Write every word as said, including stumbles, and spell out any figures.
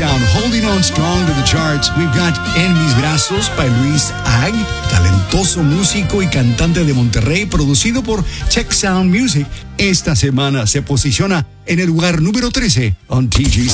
Sound, Holding On Strong to the Charts. We've got En Mis Brazos by Luis Ag, talentoso músico y cantante de Monterrey, producido por Check Sound Music. Esta semana se posiciona en el lugar número trece on T G